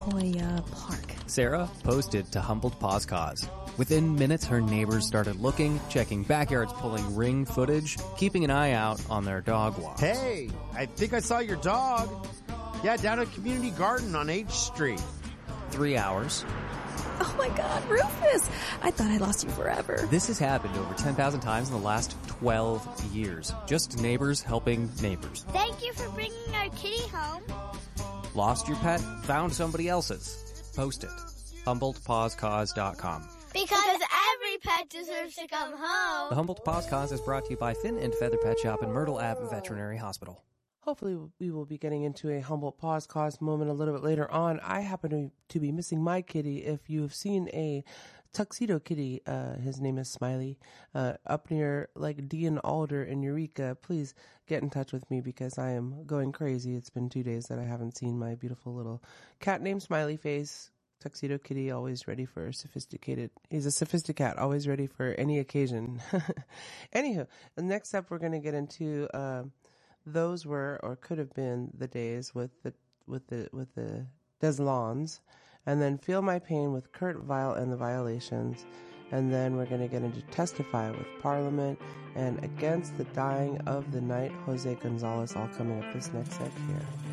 Park. Sarah posted to Humboldt Paws Cause. Within minutes, her neighbors started looking, checking backyards, pulling Ring footage, keeping an eye out on their dog walks. Hey, I think I saw your dog. Yeah, down at Community Garden on H Street. 3 hours. Oh my God, Rufus! I thought I lost you forever. This has happened over 10,000 times in the last 12 years. Just neighbors helping neighbors. Thank you for bringing our kitty home. Lost your pet? Found somebody else's? Post it. HumboldtPawsCause.com. Because every pet deserves to come home. The Humboldt Paws Cause is brought to you by Fin and Feather Pet Shop and Myrtle Ave Veterinary Hospital. Hopefully we will be getting into a Humboldt Paws Cause moment a little bit later on. I happen to be missing my kitty. If you've seen a tuxedo kitty, his name is Smiley, up near like Dean Alder in Eureka, please get in touch with me because I am going crazy. It's been 2 days that I haven't seen my beautiful little cat named Smiley Face. Tuxedo kitty, always ready for he's a sophisticat, always ready for any occasion. Anywho, next up we're going to get into, those were or could have been the days with the Deslons, and then Feel My Pain with Kurt Vile and the Violations, and then we're going to get into Testify with Parliament and Against the Dying of the Night, Jose Gonzalez, all coming up this next set here.